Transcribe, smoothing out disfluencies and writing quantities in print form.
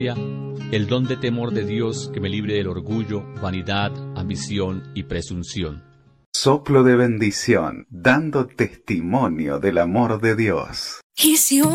el don de temor de Dios que me libre del orgullo, vanidad, ambición y presunción. Soplo de bendición, dando testimonio del amor de Dios.